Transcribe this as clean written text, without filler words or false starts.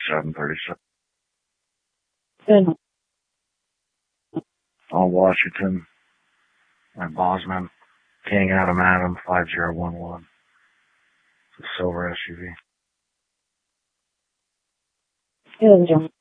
737. Good. On Washington and Bosman, King Adam Adam 5011. It's a silver SUV. Good, John.